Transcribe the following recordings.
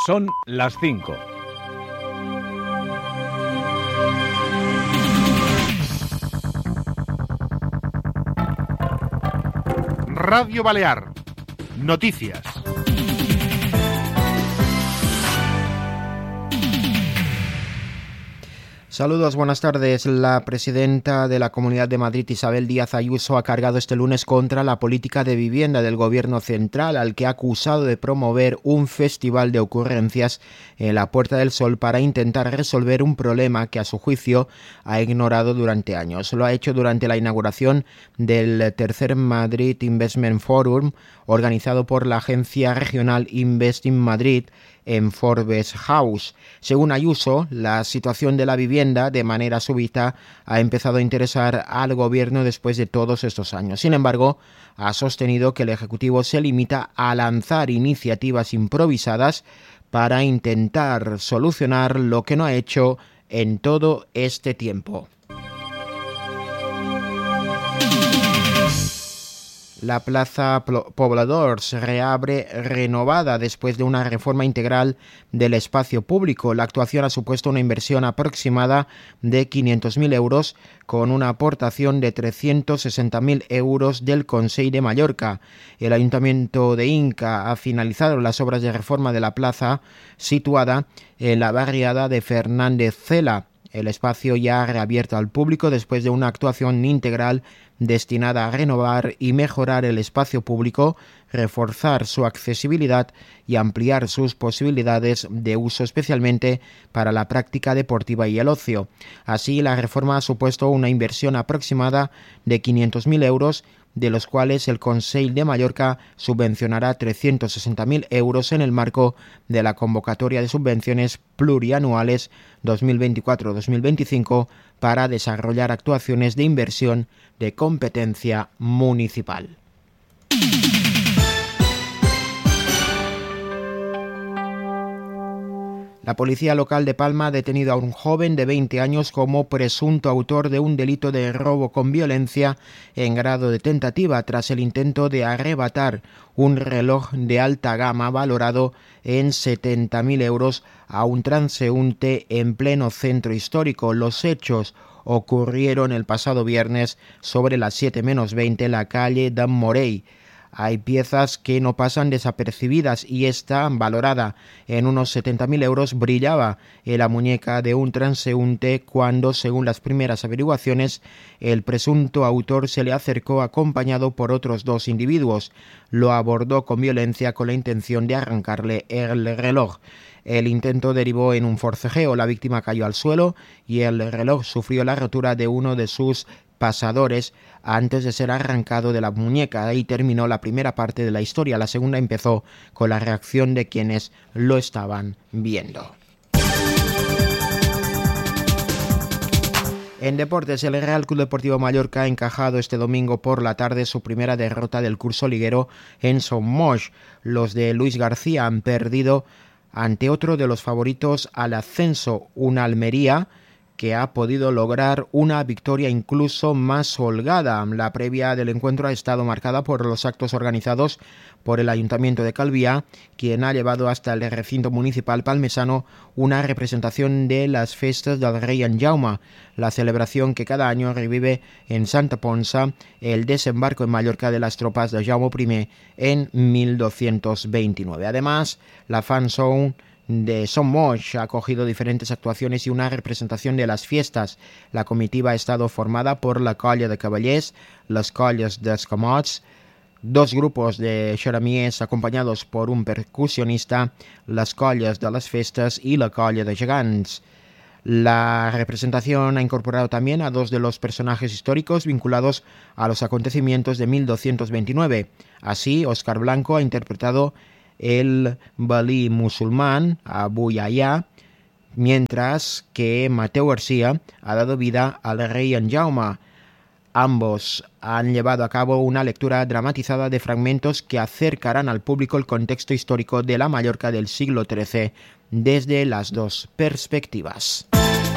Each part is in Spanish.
Son las 5. Radio Balear. Noticias. Saludos, buenas tardes. La presidenta de la Comunidad de Madrid, Isabel Díaz Ayuso, ha cargado este lunes contra la política de vivienda del Gobierno central, al que ha acusado de promover un festival de ocurrencias en la Puerta del Sol para intentar resolver un problema que, a su juicio, ha ignorado durante años. Lo ha hecho durante la inauguración del tercer Madrid Investment Forum, organizado por la agencia regional Invest in Madrid, en Forbes House. Según Ayuso, la situación de la vivienda de manera súbita ha empezado a interesar al gobierno después de todos estos años. Sin embargo, ha sostenido que el Ejecutivo se limita a lanzar iniciativas improvisadas para intentar solucionar lo que no ha hecho en todo este tiempo. La Plaza Poblador se reabre renovada después de una reforma integral del espacio público. La actuación ha supuesto una inversión aproximada de 500.000 euros con una aportación de 360.000 euros del Consell de Mallorca. El Ayuntamiento de Inca ha finalizado las obras de reforma de la plaza situada en la barriada de Fernández Cela. El espacio ya ha reabierto al público después de una actuación integral destinada a renovar y mejorar el espacio público, reforzar su accesibilidad y ampliar sus posibilidades de uso, especialmente para la práctica deportiva y el ocio. Así, la reforma ha supuesto una inversión aproximada de 500.000 euros, de los cuales el Consell de Mallorca subvencionará 360.000 euros en el marco de la convocatoria de subvenciones plurianuales 2024-2025 para desarrollar actuaciones de inversión de competencia municipal. La policía local de Palma ha detenido a un joven de 20 años como presunto autor de un delito de robo con violencia en grado de tentativa tras el intento de arrebatar un reloj de alta gama valorado en 70.000 euros a un transeúnte en pleno centro histórico. Los hechos ocurrieron el pasado viernes sobre las 7:20 en la calle d'en Morell. Hay piezas que no pasan desapercibidas y esta, valorada en unos 70.000 euros, brillaba en la muñeca de un transeúnte cuando, según las primeras averiguaciones, el presunto autor se le acercó acompañado por otros dos individuos. Lo abordó con violencia con la intención de arrancarle el reloj. El intento derivó en un forcejeo. La víctima cayó al suelo y el reloj sufrió la rotura de uno de sus pasadores antes de ser arrancado de la muñeca. Ahí terminó la primera parte de la historia. La segunda empezó con la reacción de quienes lo estaban viendo. En deportes, el Real Club Deportivo Mallorca ha encajado este domingo por la tarde su primera derrota del curso liguero en Sommoix. Los de Luis García han perdido ante otro de los favoritos al ascenso, una Almería que ha podido lograr una victoria incluso más holgada. La previa del encuentro ha estado marcada por los actos organizados por el Ayuntamiento de Calviá, quien ha llevado hasta el recinto municipal palmesano una representación de las festas del Rei en Jaume, la celebración que cada año revive en Santa Ponsa el desembarco en Mallorca de las tropas de Jaume I en 1229. Además, la fan zone de Sommoix ha acogido diferentes actuaciones y una representación de las fiestas. La comitiva ha estado formada por la Colla de Cavallers, las Colles d'Escamots, dos grupos de xeramies acompañados por un percusionista, las Colles de las Festes y la Colla de Gegants. La representación ha incorporado también a dos de los personajes históricos vinculados a los acontecimientos de 1229. Así, Óscar Blanco ha interpretado el Balí musulmán, Abu Yahya, mientras que Mateo García ha dado vida al Rei en Jaume. Ambos han llevado a cabo una lectura dramatizada de fragmentos que acercarán al público el contexto histórico de la Mallorca del siglo XIII desde las dos perspectivas.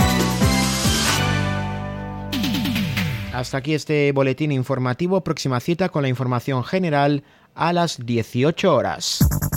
Hasta aquí este boletín informativo. Próxima cita con la información general a las 18 horas.